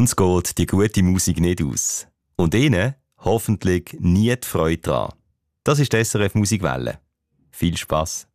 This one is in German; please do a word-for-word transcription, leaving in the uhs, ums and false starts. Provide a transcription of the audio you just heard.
Uns geht die gute Musik nicht aus. Und Ihnen hoffentlich nie die Freude dran. Das ist die S R F Musikwelle. Viel Spass!